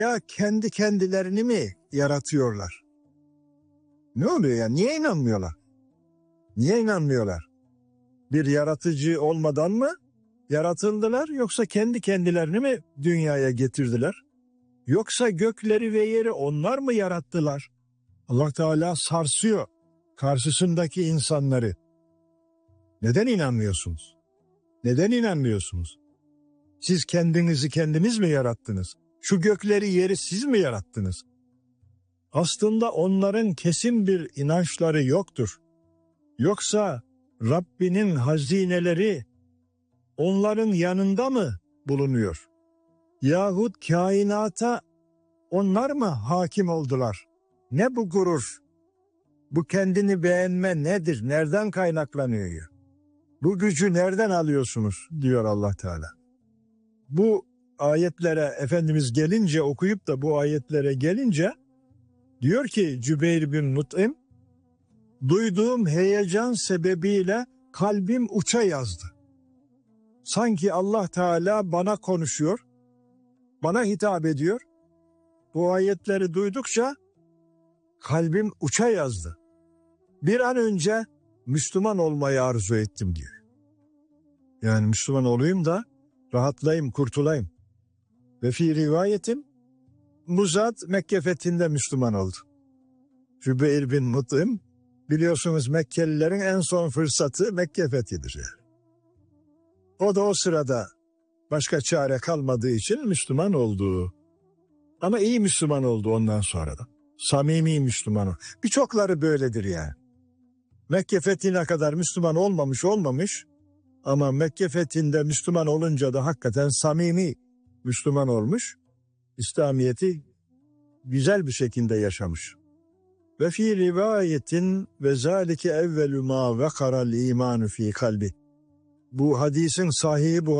Ya kendi kendilerini mi yaratıyorlar? Ne oluyor ya? Niye inanmıyorlar? Niye inanmıyorlar? Bir yaratıcı olmadan mı yaratıldılar, yoksa kendi kendilerini mi dünyaya getirdiler? Yoksa gökleri ve yeri onlar mı yarattılar? Allah Teala sarsıyor karşısındaki insanları. Neden inanmıyorsunuz? Neden inanmıyorsunuz? Siz kendinizi kendiniz mi yarattınız? Şu gökleri yeri siz mi yarattınız? Aslında onların kesin bir inançları yoktur. Yoksa Rabbinin hazineleri onların yanında mı bulunuyor? Yahut kainata onlar mı hakim oldular? Ne bu gurur? Bu kendini beğenme nedir? Nereden kaynaklanıyor? Bu gücü nereden alıyorsunuz? Diyor Allah Teala. Bu ayetlere Efendimiz gelince, okuyup da bu ayetlere gelince diyor ki Cübeyr bin Mut'im, duyduğum heyecan sebebiyle kalbim uça yazdı. Sanki Allah Teala bana konuşuyor, bana hitap ediyor. Bu ayetleri duydukça kalbim uça yazdı. Bir an önce Müslüman olmayı arzu ettim diyor. Yani Müslüman olayım da rahatlayayım, kurtulayım. Ve fi rivayetim, Muzad Mekke fethinde Müslüman oldu. Cübeyr bin Mut'im, biliyorsunuz Mekkelilerin en son fırsatı Mekke fethidir yani. O da o sırada başka çare kalmadığı için Müslüman oldu. Ama iyi Müslüman oldu ondan sonra da. Samimi Müslüman oldu. Birçokları böyledir yani. Mekke fethine kadar Müslüman olmamış ama Mekke fethinde Müslüman olunca da hakikaten samimi Müslüman olmuş. İslamiyet'i güzel bir şekilde yaşamış. Ve fi rivayetin ve zalike evvelü ma vekaral imanu fi kalbi. Bu hadisin sahihi bu.